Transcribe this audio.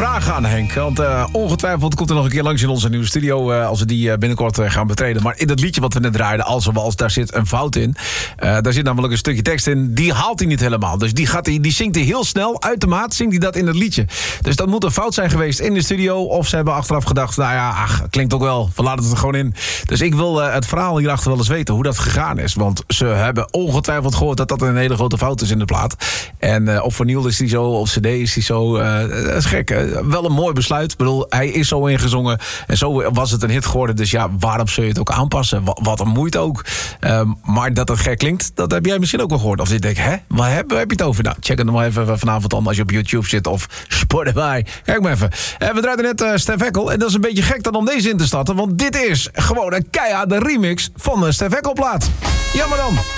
vragen aan Henk. Want ongetwijfeld komt er nog een keer langs in onze nieuwe studio... als we die binnenkort gaan betreden. Maar in dat liedje wat we net draaiden, als daar zit een fout in. Daar zit namelijk een stukje tekst in. Die haalt hij niet helemaal. Dus die zingt hij heel snel. Uit de maat zingt hij dat in het liedje. Dus dat moet een fout zijn geweest in de studio. Of ze hebben achteraf gedacht, nou ja, klinkt ook wel. We laten het er gewoon in. Dus ik wil het verhaal hierachter wel eens weten. Hoe dat gegaan is. Want ze hebben ongetwijfeld gehoord dat een hele grote fout is in de plaat. En op vinyl is die zo, op cd is die zo. Dat is gek. Wel een mooi besluit. Ik bedoel, hij is zo ingezongen. En zo was het een hit geworden. Dus ja, waarom zul je het ook aanpassen? Wat een moeite ook. Maar dat het gek klinkt, dat heb jij misschien ook wel gehoord. Of je denkt, waar heb je het over? Nou, check het nog maar even vanavond aan als je op YouTube zit of Spotify. Kijk maar even. We draaiden net Stef Ekkel. En dat is een beetje gek dan om deze in te starten. Want dit is gewoon een keiharde remix van de Stef Ekkel plaat. Jammer dan.